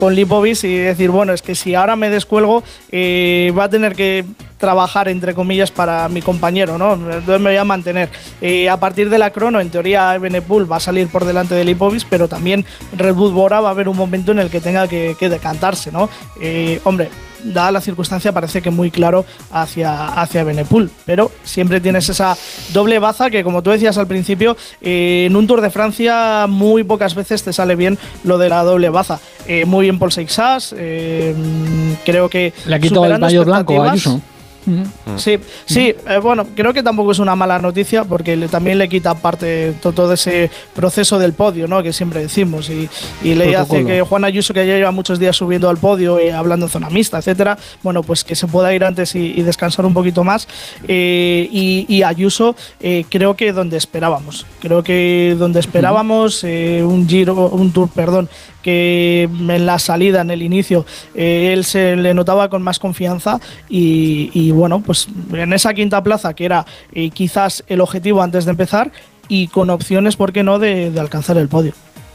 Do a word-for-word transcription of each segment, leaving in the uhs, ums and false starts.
con Lipovic y decir, bueno, es que si ahora me descuelgo, eh, va a tener que trabajar, entre comillas, para mi compañero, ¿no? Entonces me voy a mantener. Eh, a partir de la crono, en teoría, Evenepoel va a salir por delante de Lipovic, pero también Red Bull Bora va a haber un momento en el que tenga que, que decantarse, ¿no? Eh, hombre, dada la circunstancia, parece que muy claro hacia, hacia Evenepoel, pero siempre tienes esa doble baza que, como tú decías al principio, eh, en un Tour de Francia muy pocas veces te sale bien lo de la doble baza. Eh, muy bien Paul Seixas, eh, creo que le ha quitado el maillot blanco a Ayuso. Mm. Sí, sí, eh, bueno, creo que tampoco es una mala noticia porque le, también le quita parte todo, todo ese proceso del podio, ¿no? Que siempre decimos y, y le hace que Juan Ayuso, que ya lleva muchos días subiendo al podio y hablando en zona mixta, etcétera, bueno, pues que se pueda ir antes y, y descansar un poquito más. Eh, y, y Ayuso, eh, creo que donde esperábamos, creo que donde esperábamos eh, un giro, un tour, perdón, que en la salida, en el inicio, eh, él se le notaba con más confianza y, y bueno, pues en esa quinta plaza que era eh, quizás el objetivo antes de empezar y con opciones, ¿por qué no?, de, de alcanzar el podio.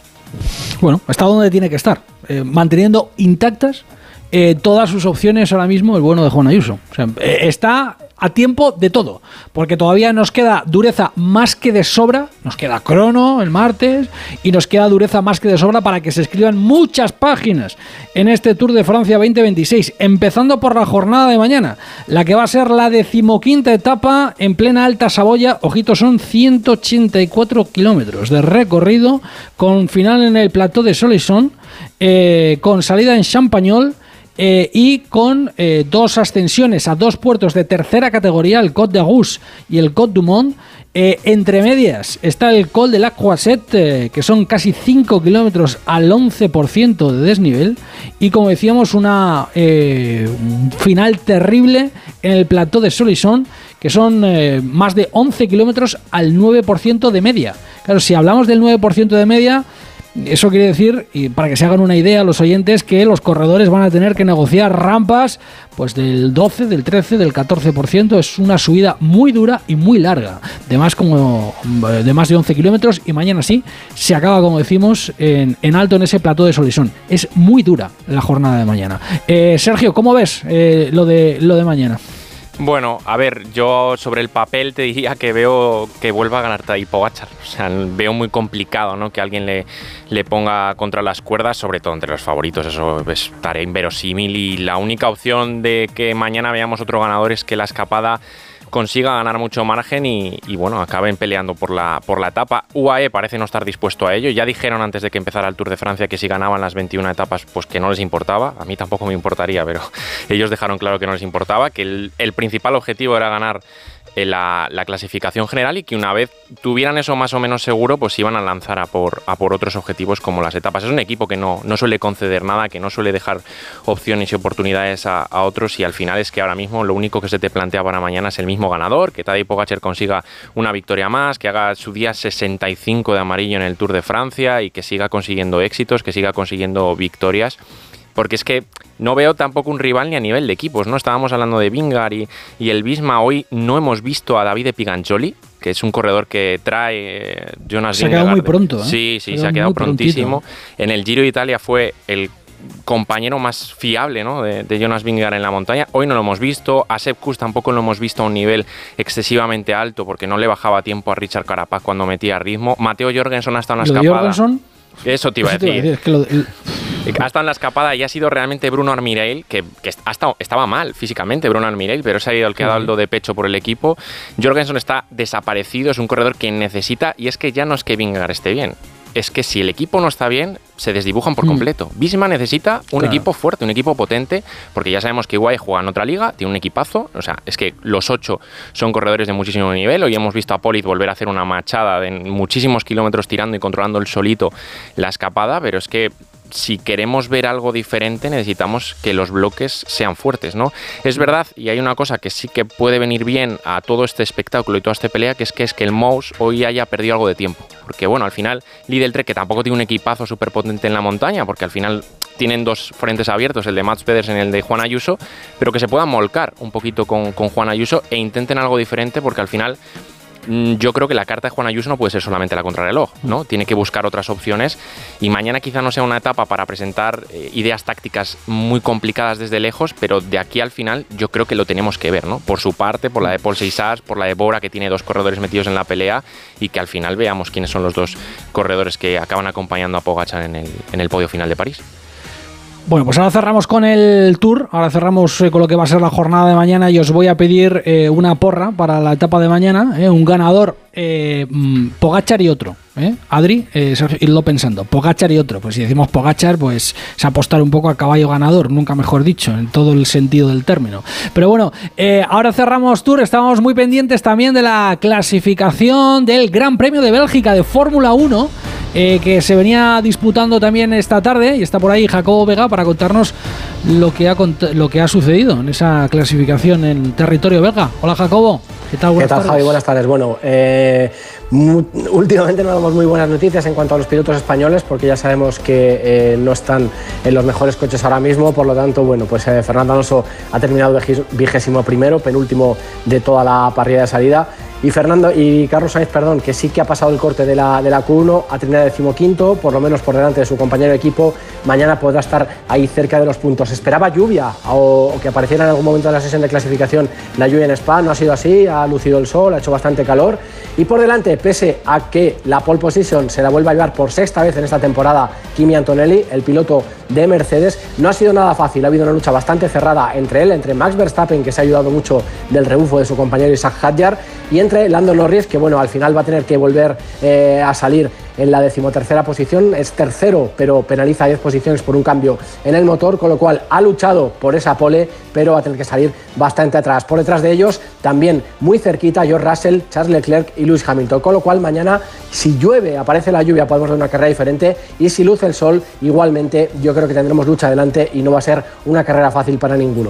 Bueno, está donde tiene que estar, eh, manteniendo intactas eh, todas sus opciones ahora mismo el bueno de Juan Ayuso. O sea, eh, está a tiempo de todo, porque todavía nos queda dureza más que de sobra, nos queda crono el martes y nos queda dureza más que de sobra para que se escriban muchas páginas en este Tour de Francia veinte veintiséis, empezando por la jornada de mañana, la que va a ser la decimoquinta etapa en plena Alta Saboya. Ojito, son ciento ochenta y cuatro kilómetros de recorrido, con final en el Plateau de Solisson, eh, con salida en Champagnol, Eh, y con eh, dos ascensiones a dos puertos de tercera categoría, el Côte d'Argus y el Côte du Mont. Eh, entre medias está el Col de la Croisette, eh, que son casi cinco kilómetros al once por ciento de desnivel, y como decíamos, una eh, un final terrible en el Plateau de Solisson, que son eh, más de once kilómetros al nueve por ciento de media. Claro, si hablamos del nueve por ciento de media, eso quiere decir, y para que se hagan una idea los oyentes, que los corredores van a tener que negociar rampas pues del doce, del trece, del catorce por ciento. Es una subida muy dura y muy larga, de más, como, de, más de once kilómetros, y mañana sí se acaba, como decimos, en, en alto en ese plató de Solisson. Es muy dura la jornada de mañana. Eh, Sergio, ¿cómo ves eh, lo, de, lo de mañana? Bueno, a ver, yo sobre el papel te diría que veo que vuelva a ganar Tadej Pogačar. O sea, veo muy complicado, ¿no?, que alguien le, le ponga contra las cuerdas, sobre todo entre los favoritos. Eso es tarea inverosímil, y la única opción de que mañana veamos otro ganador es que la escapada consiga ganar mucho margen y, y bueno, acaben peleando por la, por la etapa. U A E parece no estar dispuesto a ello. Ya dijeron antes de que empezara el Tour de Francia que si ganaban las veintiuna etapas, pues que no les importaba. A mí tampoco me importaría, pero ellos dejaron claro que no les importaba, que el, el principal objetivo era ganar La, la clasificación general, y que una vez tuvieran eso más o menos seguro, pues iban a lanzar a por, a por otros objetivos como las etapas. Es un equipo que no, no suele conceder nada, que no suele dejar opciones y oportunidades a, a otros, y al final es que ahora mismo lo único que se te plantea para mañana es el mismo ganador, que Tadej Pogačar consiga una victoria más, que haga su día sesenta y cinco de amarillo en el Tour de Francia y que siga consiguiendo éxitos, que siga consiguiendo victorias. Porque es que no veo tampoco un rival ni a nivel de equipos, ¿no? Estábamos hablando de Vingegaard y, y el Visma. Hoy no hemos visto a Davide Pigangioli, que es un corredor que trae eh, Jonas Vingegaard. Se ha quedado muy pronto, ¿eh? Sí, sí, se, se ha quedado prontísimo. Prontito. En el Giro de Italia fue el compañero más fiable, ¿no?, de, de Jonas Vingegaard en la montaña. Hoy no lo hemos visto. A Sepp Kuss tampoco lo hemos visto a un nivel excesivamente alto, porque no le bajaba tiempo a Richard Carapaz cuando metía ritmo. Matteo Jorgensen ha estado en la escapada. Jorgensen? Eso te iba a decir. Es que lo, el... Ha estado en la escapada y ha sido realmente Bruno Armirel, que, que ha estado, estaba mal físicamente Bruno Armirel, pero se ha ido el que ha dado de pecho por el equipo. Jorgensen está desaparecido, es un corredor que necesita, y es que ya no es que Vingegaard esté bien, es que si el equipo no está bien, se desdibujan por completo. Mm. Visma necesita un claro. equipo fuerte, un equipo potente, porque ya sabemos que U A E juega en otra liga, tiene un equipazo, o sea, es que los ocho son corredores de muchísimo nivel. Hoy hemos visto a Polit volver a hacer una machada de muchísimos kilómetros tirando y controlando el solito la escapada, pero es que si queremos ver algo diferente necesitamos que los bloques sean fuertes, ¿no? Es verdad, y hay una cosa que sí que puede venir bien a todo este espectáculo y toda esta pelea, que es que es que el Mouse hoy haya perdido algo de tiempo, porque bueno, al final Lidl Trek, que tampoco tiene un equipazo súper potente en la montaña, porque al final tienen dos frentes abiertos, el de Mats Pedersen y el de Juan Ayuso, pero que se puedan molcar un poquito con, con Juan Ayuso e intenten algo diferente, porque al final yo creo que la carta de Juan Ayuso no puede ser solamente la contrarreloj, ¿no? Tiene que buscar otras opciones y mañana quizá no sea una etapa para presentar eh, ideas tácticas muy complicadas desde lejos, pero de aquí al final yo creo que lo tenemos que ver, ¿no? Por su parte, por la de Paul Seixas, por la de Bora, que tiene dos corredores metidos en la pelea, y que al final veamos quiénes son los dos corredores que acaban acompañando a Pogačar en el, en el podio final de París. Bueno, pues ahora cerramos con el Tour, ahora cerramos eh, con lo que va a ser la jornada de mañana y os voy a pedir eh, una porra para la etapa de mañana, eh, un ganador, eh, Pogačar y otro. ¿Eh? Adri, eh, irlo pensando, Pogačar y otro, pues si decimos Pogačar, pues es apostar un poco a caballo ganador, nunca mejor dicho, en todo el sentido del término. Pero bueno, eh, ahora cerramos Tour, estábamos muy pendientes también de la clasificación del Gran Premio de Bélgica de Fórmula uno, eh, que se venía disputando también esta tarde, y está por ahí Jacobo Vega para contarnos lo que ha, lo que ha sucedido en esa clasificación en territorio belga. Hola Jacobo. ¿Qué tal? Buenas ¿Qué tal, tardes. Javi? Buenas tardes. Bueno, eh, muy, últimamente no damos muy buenas noticias en cuanto a los pilotos españoles, porque ya sabemos que eh, no están en los mejores coches ahora mismo. Por lo tanto, bueno, pues eh, Fernando Alonso ha terminado vigésimo primero, penúltimo de toda la parrilla de salida. Y Fernando y Carlos Sainz, perdón, que sí que ha pasado el corte de la, de la Q uno, ha terminado decimoquinto, por lo menos por delante de su compañero de equipo. Mañana podrá estar ahí cerca de los puntos. Esperaba lluvia o, o que apareciera en algún momento de la sesión de clasificación la lluvia en Spa, no ha sido así, ha lucido el sol, ha hecho bastante calor. Y por delante, pese a que la pole position se la vuelva a llevar por sexta vez en esta temporada Kimi Antonelli, el piloto de Mercedes, no ha sido nada fácil, ha habido una lucha bastante cerrada entre él, entre Max Verstappen, que se ha ayudado mucho del rebufo de su compañero Isaac Hadjar, y entre Lando Norris, que bueno, al final va a tener que volver eh, a salir en la decimotercera posición, es tercero, pero penaliza diez posiciones por un cambio en el motor, con lo cual ha luchado por esa pole, pero va a tener que salir bastante atrás. Por detrás de ellos, también muy cerquita, George Russell, Charles Leclerc y Lewis Hamilton, con lo cual mañana, si llueve, aparece la lluvia, podemos ver una carrera diferente, y si luce el sol, igualmente yo creo que tendremos lucha adelante y no va a ser una carrera fácil para ninguno.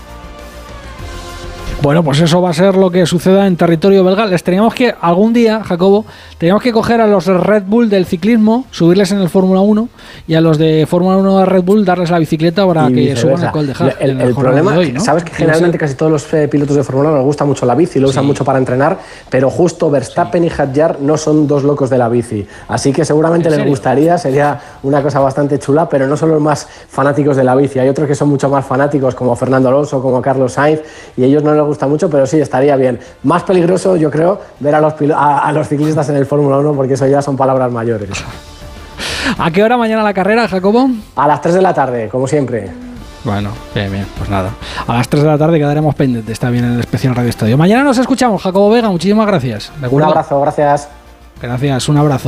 Bueno, pues eso va a ser lo que suceda en territorio belga. Les teníamos que, algún día, Jacobo, teníamos que coger a los Red Bull del ciclismo, subirles en el Fórmula uno, y a los de Fórmula uno de Red Bull darles la bicicleta para y que viceversa. Suban el Col de Haag. El, el, el problema, de hoy, ¿no? Sabes que generalmente casi todos los eh, pilotos de Fórmula uno les gusta mucho la bici, lo usan sí. mucho para entrenar, pero justo Verstappen sí. y Hadjar no son dos locos de la bici. Así que seguramente les gustaría, sería una cosa bastante chula, pero no son los más fanáticos de la bici. Hay otros que son mucho más fanáticos, como Fernando Alonso, como Carlos Sainz, y ellos no les gusta mucho, pero sí, estaría bien. Más peligroso, yo creo, ver a los, a, a los ciclistas en el Fórmula uno, porque eso ya son palabras mayores. ¿A qué hora mañana la carrera, Jacobo? A las tres de la tarde, como siempre. Bueno, bien, bien, pues nada. A las tres de la tarde quedaremos pendientes, está bien, en el especial Radio Estadio. Mañana nos escuchamos, Jacobo Vega, muchísimas gracias. Un abrazo, gracias. Gracias, un abrazo.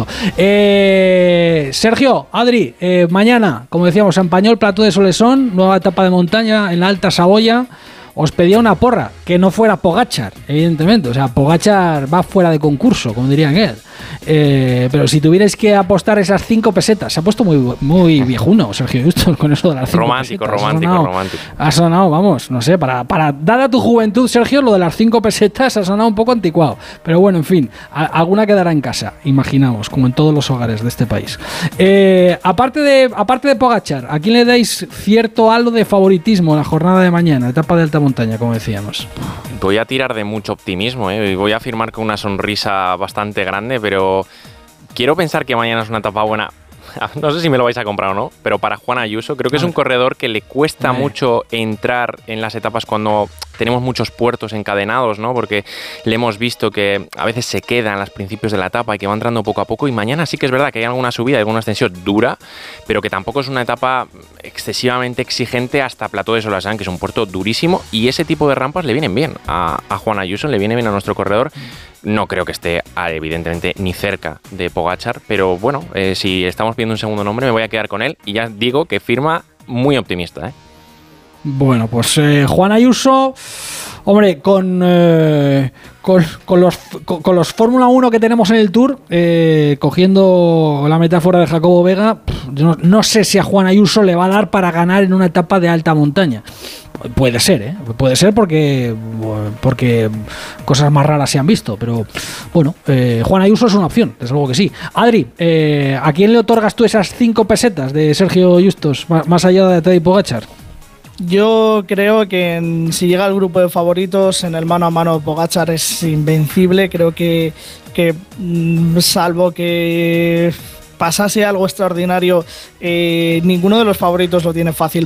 Eh, Sergio, Adri, eh, mañana, como decíamos, San Pañol, Plató de Solesón, nueva etapa de montaña en la Alta Saboya. Os pedía una porra, que no fuera Pogačar, evidentemente. O sea, Pogačar va fuera de concurso, como dirían él. Eh, pero si tuvierais que apostar esas cinco pesetas, se ha puesto muy, muy viejuno, Sergio Justo, con eso de las cinco romántico, pesetas. Romántico, ha sonado, romántico. Ha sonado, vamos, no sé, para, para dada tu juventud, Sergio, lo de las cinco pesetas ha sonado un poco anticuado. Pero bueno, en fin, a, alguna quedará en casa, imaginamos, como en todos los hogares de este país. Eh, aparte de aparte de Pogačar, ¿a quién le dais cierto halo de favoritismo en la jornada de mañana, etapa de alta montaña, como decíamos? Voy a tirar de mucho optimismo, ¿eh? Voy a afirmar con una sonrisa bastante grande, pero quiero pensar que mañana es una etapa buena. No sé si me lo vais a comprar o no, pero para Juan Ayuso creo que es un corredor que le cuesta Vale. mucho entrar en las etapas cuando tenemos muchos puertos encadenados, ¿no? Porque le hemos visto que a veces se queda en los principios de la etapa y que va entrando poco a poco, y mañana sí que es verdad que hay alguna subida, alguna extensión dura, pero que tampoco es una etapa excesivamente exigente hasta Plató de Solesón, que es un puerto durísimo, y ese tipo de rampas le vienen bien a, a Juan Ayuso, le viene bien a nuestro corredor. No creo que esté, evidentemente, ni cerca de Pogačar, pero bueno, eh, si estamos pidiendo un segundo nombre, me voy a quedar con él, y ya digo que firma muy optimista, ¿eh? Bueno, pues eh, Juan Ayuso, hombre, con, eh, con, con los, con, con los Fórmula uno que tenemos en el Tour, eh, cogiendo la metáfora de Jacobo Vega, no, no sé si a Juan Ayuso le va a dar para ganar en una etapa de alta montaña. Puede ser, ¿eh? Puede ser porque, porque cosas más raras se han visto, pero bueno, eh, Juan Ayuso es una opción, desde luego que sí. Adri, eh, ¿a quién le otorgas tú esas cinco pesetas de Sergio Justos, más allá de Tadej Pogačar? Yo creo que en, si llega al grupo de favoritos, en el mano a mano Pogačar es invencible. Creo que, que salvo que pasase algo extraordinario, eh, ninguno de los favoritos lo tiene fácil